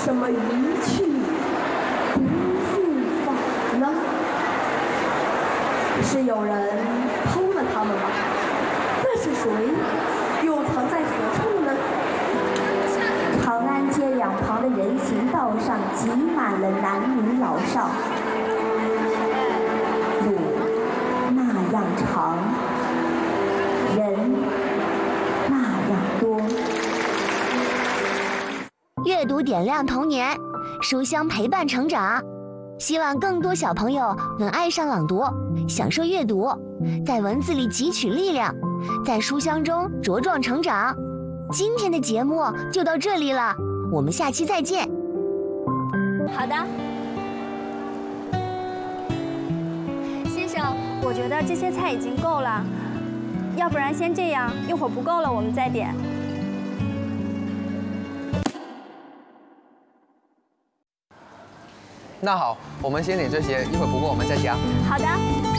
什么一去不复返呢？是有人偷了它们吗？那是谁？又藏在何处呢？ 长安街两旁的人行道上挤满了男女老少，路那样长，人那样多。 阅读点亮童年，书香陪伴成长。希望更多小朋友能爱上朗读，享受阅读，在文字里汲取力量，在书香中茁壮成长。今天的节目就到这里了，我们下期再见。 好的，先生，我觉得这些菜已经够了，要不然先这样，一会儿不够了我们再点。 那好，我们先点这些，一会儿不够我们再加。 好的。